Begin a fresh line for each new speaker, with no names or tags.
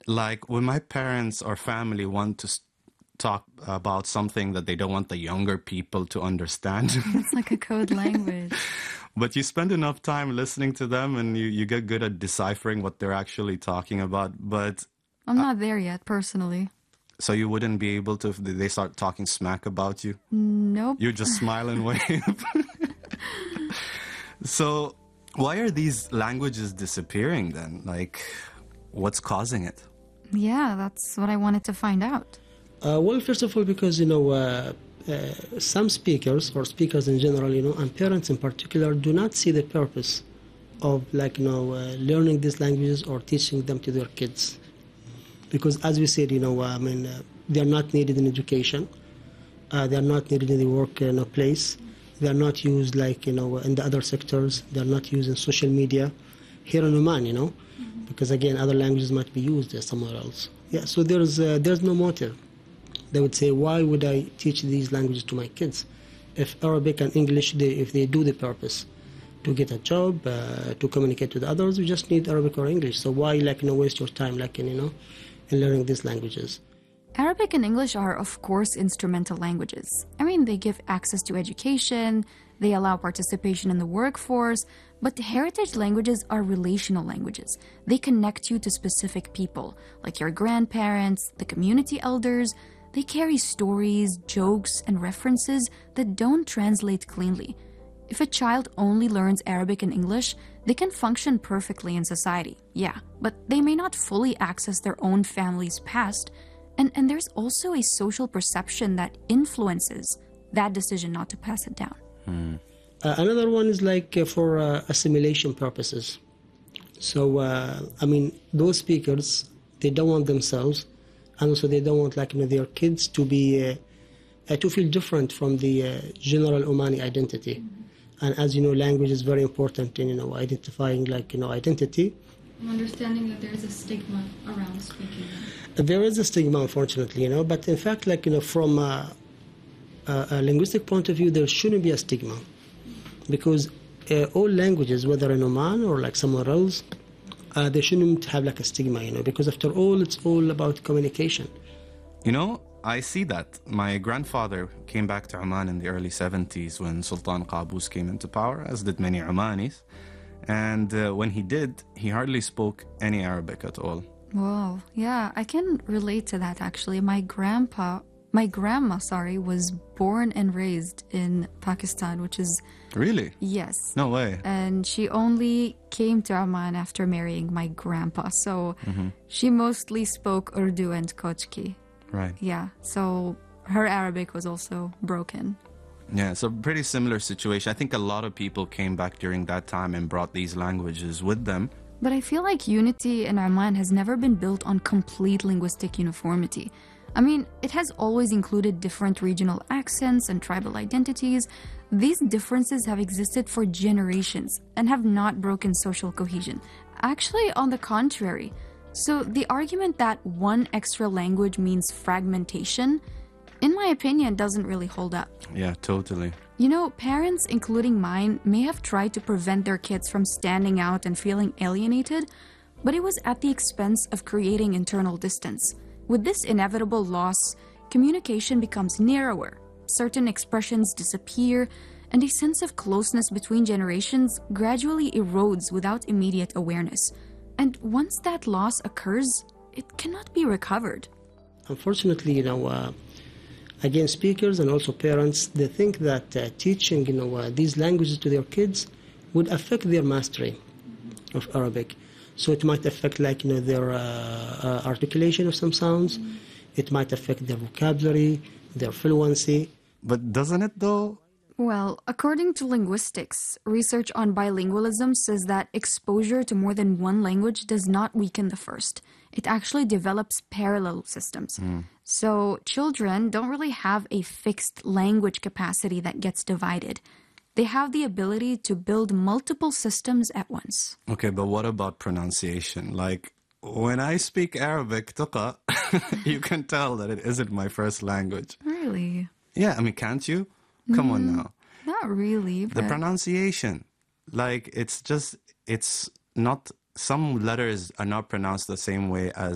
Like when my parents or family want to talk about something that they don't want the younger people to understand.
It's like a code language.
But you spend enough time listening to them and you get good at deciphering what they're actually talking about. But
I'm not there yet, personally.
so you wouldn't be able to if they start talking smack about you?
Nope.
You just smile and wave. So why are these languages disappearing then? Like, what's causing it?
Yeah, that's what I wanted to find out.
Well, first of all, because, some speakers or speakers in general, and parents in particular, do not see the purpose of, learning these languages or teaching them to their kids. Because as we said, they are not needed in education. They are not needed in the work place. They are not used in the other sectors. They are not used in social media. Here in Oman, because again, other languages might be used somewhere else. Yeah, so there's no motive. They would say, why would I teach these languages to my kids? If Arabic and English, if they do the purpose to get a job, to communicate with others, you just need Arabic or English. So why waste your time in learning these languages?
Arabic and English are, of course, instrumental languages. I mean, they give access to education, they allow participation in the workforce, but heritage languages are relational languages. They connect you to specific people, like your grandparents, the community elders. They carry stories, jokes, and references that don't translate cleanly. If a child only learns Arabic and English, they can function perfectly in society, yeah, but they may not fully access their own family's past. And there's also a social perception that influences that decision not to pass it down.
Another one is for assimilation purposes. So, those speakers, they don't want themselves, and also they don't want their kids to be to feel different from the general Omani identity. And as you know, language is very important in identifying identity.
I'm understanding that there's a stigma around speaking.
There is a stigma, unfortunately, but in fact, from a linguistic point of view, there shouldn't be a stigma, because all languages, whether in Oman or somewhere else, they shouldn't have a stigma, because after all, it's all about communication.
I see that. My grandfather came back to Oman in the early 70s when Sultan Qaboos came into power, as did many Omanis. And when he did, he hardly spoke any Arabic at all.
Whoa, yeah, I can relate to that actually. My grandma, was born and raised in Pakistan, which is...
Really?
Yes.
No way.
And she only came to Oman after marrying my grandpa, so she mostly spoke Urdu and Kochki.
Right.
Yeah, so her Arabic was also broken.
Yeah, it's a pretty similar situation. I think a lot of people came back during that time and brought these languages with them.
But I feel like unity in Oman has never been built on complete linguistic uniformity. I mean, it has always included different regional accents and tribal identities. These differences have existed for generations and have not broken social cohesion. Actually, on the contrary. So the argument that one extra language means fragmentation, in my opinion, doesn't really hold up.
Yeah, totally.
Parents, including mine, may have tried to prevent their kids from standing out and feeling alienated, but it was at the expense of creating internal distance. With this inevitable loss, communication becomes narrower, certain expressions disappear, and a sense of closeness between generations gradually erodes without immediate awareness. And once that loss occurs, it cannot be recovered.
Unfortunately, again, speakers and also parents, they think that teaching, these languages to their kids would affect their mastery of Arabic. So it might affect, their articulation of some sounds. It might affect their vocabulary, their fluency.
But doesn't it, though?
Well, according to linguistics, research on bilingualism says that exposure to more than one language does not weaken the first. It actually develops parallel systems. So children don't really have a fixed language capacity that gets divided. They have the ability to build multiple systems at once.
Okay, but what about pronunciation? When I speak Arabic, tuqa, you can tell that it isn't my first language.
Really?
Yeah, can't you? Come on now.
Not really, but...
The pronunciation. It's not... Some letters are not pronounced the same way as